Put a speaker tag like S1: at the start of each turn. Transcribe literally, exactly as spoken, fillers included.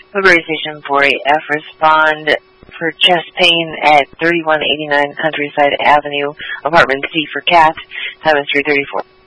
S1: Woodbury Station four A F, respond for chest pain at thirty-one eighty-nine Countryside Avenue, apartment C for cat. Time is three thirty-four.